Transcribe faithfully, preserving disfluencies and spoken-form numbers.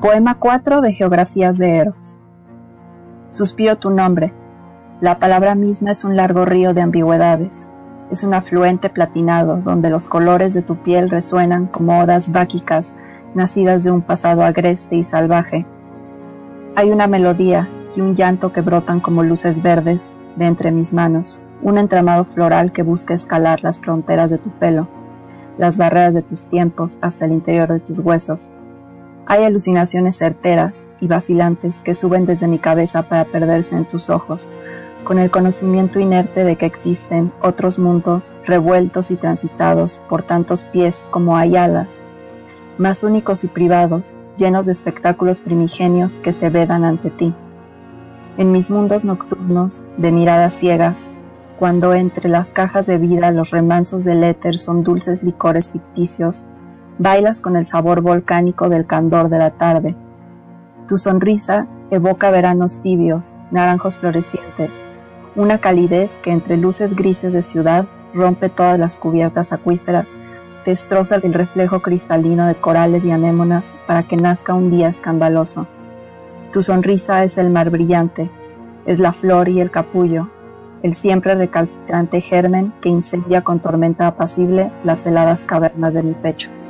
Poema cuatro de Geografías de Eros. Suspiro tu nombre. La palabra misma es un largo río de ambigüedades. Es un afluente platinado donde los colores de tu piel resuenan como odas báquicas nacidas de un pasado agreste y salvaje. Hay una melodía y un llanto que brotan como luces verdes de entre mis manos, un entramado floral que busca escalar las fronteras de tu pelo, las barreras de tus tiempos hasta el interior de tus huesos. Hay alucinaciones certeras y vacilantes que suben desde mi cabeza para perderse en tus ojos, con el conocimiento inerte de que existen otros mundos revueltos y transitados por tantos pies como hay alas, más únicos y privados, llenos de espectáculos primigenios que se vedan ante ti. En mis mundos nocturnos, de miradas ciegas, cuando entre las cajas de vida los remansos del éter son dulces licores ficticios, bailas con el sabor volcánico del candor de la tarde. Tu sonrisa evoca veranos tibios, naranjos florecientes, una calidez que entre luces grises de ciudad rompe todas las cubiertas acuíferas, destroza el reflejo cristalino de corales y anémonas para que nazca un día escandaloso. Tu sonrisa es el mar brillante, es la flor y el capullo, el siempre recalcitrante germen que incendia con tormenta apacible las heladas cavernas de mi pecho.